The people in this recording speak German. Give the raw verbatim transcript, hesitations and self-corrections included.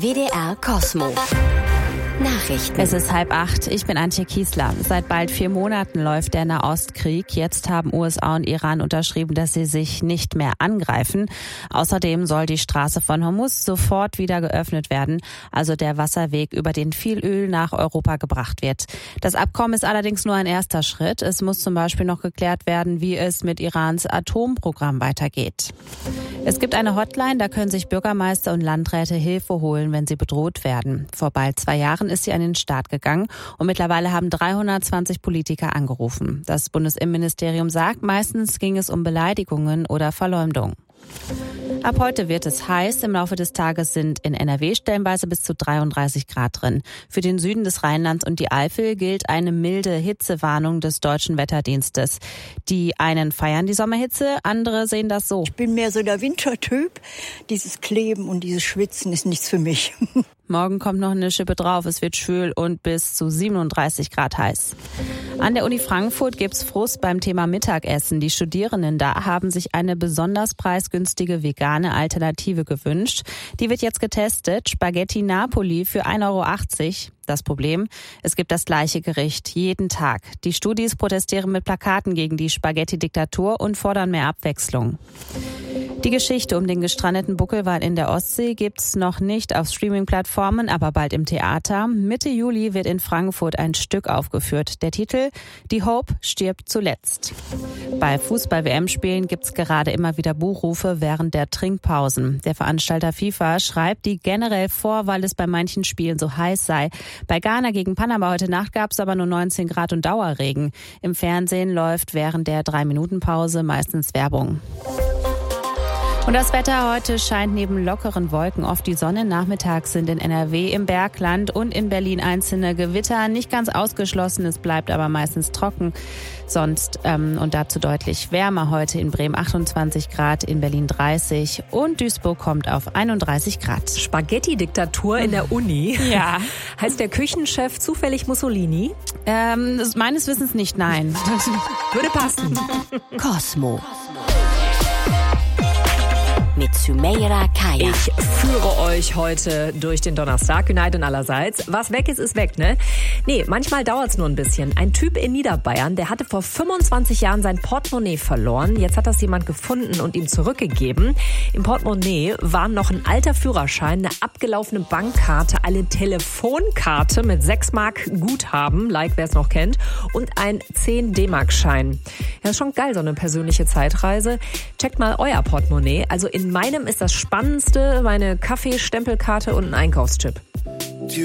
W D R Kosmo. Nachrichten. Es ist halb acht. Ich bin Antje Kiesler. Seit bald vier Monaten läuft der Nahostkrieg. Jetzt haben U S A und Iran unterschrieben, dass sie sich nicht mehr angreifen. Außerdem soll die Straße von Hormuz sofort wieder geöffnet werden, also der Wasserweg, über den viel Öl nach Europa gebracht wird. Das Abkommen ist allerdings nur ein erster Schritt. Es muss zum Beispiel noch geklärt werden, wie es mit Irans Atomprogramm weitergeht. Es gibt eine Hotline, da können sich Bürgermeister und Landräte Hilfe holen, wenn sie bedroht werden. Vor bald zwei Jahren ist sie an den Start gegangen und mittlerweile haben dreihundertzwanzig Politiker angerufen. Das Bundesinnenministerium sagt, meistens ging es um Beleidigungen oder Verleumdung. Ab heute wird es heiß. Im Laufe des Tages sind in N R W stellenweise bis zu dreiunddreißig Grad drin. Für den Süden des Rheinlands und die Eifel gilt eine milde Hitzewarnung des Deutschen Wetterdienstes. Die einen feiern die Sommerhitze, andere sehen das so. Ich bin mehr so der Wintertyp. Dieses Kleben und dieses Schwitzen ist nichts für mich. Morgen kommt noch eine Schippe drauf. Es wird schwül und bis zu siebenunddreißig Grad heiß. An der Uni Frankfurt gibt's Frust beim Thema Mittagessen. Die Studierenden da haben sich eine besonders preisgünstige vegane Alternative gewünscht. Die wird jetzt getestet. Spaghetti Napoli für ein Euro achtzig. Das Problem, es gibt das gleiche Gericht jeden Tag. Die Studis protestieren mit Plakaten gegen die Spaghetti-Diktatur und fordern mehr Abwechslung. Die Geschichte um den gestrandeten Buckelwal in der Ostsee gibt's noch nicht auf Streaming-Plattformen, aber bald im Theater. Mitte Juli wird in Frankfurt ein Stück aufgeführt. Der Titel Die Hope stirbt zuletzt. Bei Fußball-W M-Spielen gibt's gerade immer wieder Buchrufe während der Trinkpausen. Der Veranstalter FIFA schreibt die generell vor, weil es bei manchen Spielen so heiß sei. Bei Ghana gegen Panama heute Nacht gab's aber nur neunzehn Grad und Dauerregen. Im Fernsehen läuft während der drei-Minuten-Pause meistens Werbung. Und das Wetter heute scheint neben lockeren Wolken oft die Sonne. Nachmittags sind in N R W, im Bergland und in Berlin einzelne Gewitter. Nicht ganz ausgeschlossen, es bleibt aber meistens trocken. Sonst ähm, und dazu deutlich wärmer heute in Bremen achtundzwanzig Grad, in Berlin dreißig und Duisburg kommt auf einunddreißig Grad. Spaghetti-Diktatur in der Uni. Ja. Heißt der Küchenchef zufällig Mussolini? Ähm, das meines Wissens nicht, nein. Würde passen. Kosmo. Mit Sumeira Kaya. Ich führe euch heute durch den Donnerstag. Goodnight allerseits. Was weg ist, ist weg, ne? Nee, manchmal dauert's nur ein bisschen. Ein Typ in Niederbayern, der hatte vor fünfundzwanzig Jahren sein Portemonnaie verloren. Jetzt hat das jemand gefunden und ihm zurückgegeben. Im Portemonnaie waren noch ein alter Führerschein, eine abgelaufene Bankkarte, eine Telefonkarte mit sechs Mark Guthaben, like wer es noch kennt, und ein zehn D-Mark-Schein. Ja, ist schon geil, so eine persönliche Zeitreise. Checkt mal euer Portemonnaie. Also in meinem ist das Spannendste meine Kaffeestempelkarte und ein Einkaufschip.